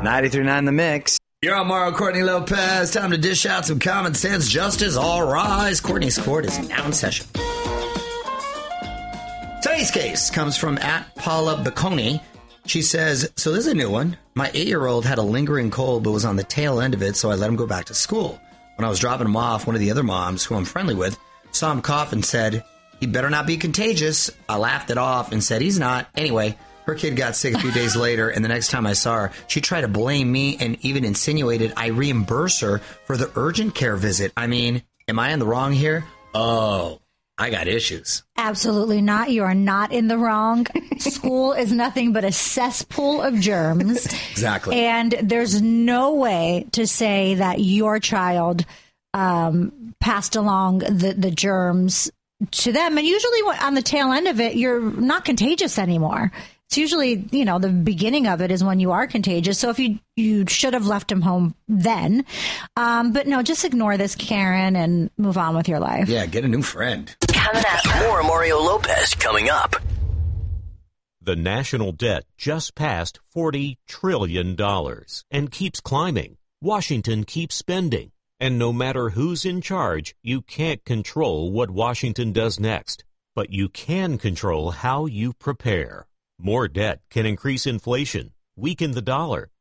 93.9 The Mix. You're on Mario Courtney Lopez. Time to dish out some common sense justice. All rise. Courtney's Court is now in session. Today's case comes from @Paula Bacconi. She says, so this is a new one. My 8-year-old had a lingering cold but was on the tail end of it, so I let him go back to school. When I was dropping him off, one of the other moms, who I'm friendly with, saw him cough and said, he better not be contagious. I laughed it off and said, he's not. Anyway, her kid got sick a few days later, and the next time I saw her, she tried to blame me and even insinuated I reimburse her for the urgent care visit. I mean, am I in the wrong here? Oh, I got issues. Absolutely not. You are not in the wrong. School is nothing but a cesspool of germs. Exactly. And there's no way to say that your child passed along the germs to them. And usually on the tail end of it, you're not contagious anymore. It's usually, the beginning of it is when you are contagious. So if you should have left him home then. But no, just ignore this, Karen, and move on with your life. Yeah, get a new friend. Coming up. More Mario Lopez coming up. The national debt just passed $40 trillion and keeps climbing. Washington keeps spending. And no matter who's in charge, you can't control what Washington does next. But you can control how you prepare. More debt can increase inflation, weaken the dollar,